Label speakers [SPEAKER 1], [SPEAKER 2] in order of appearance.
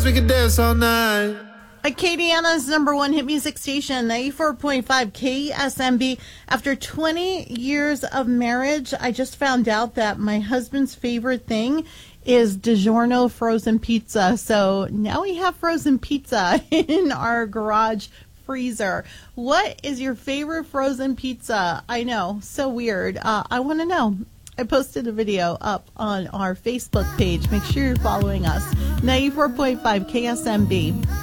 [SPEAKER 1] We can dance all night.
[SPEAKER 2] Acadiana's number one hit music station, 94.5 KSMB. After 20 years of marriage, I just found out that my husband's favorite thing is DiGiorno frozen pizza. So now we have frozen pizza in our garage freezer. What is your favorite frozen pizza? I know, so weird. I want to know. I posted a video up on our Facebook page. Make sure you're following us. 94.5 KSMB.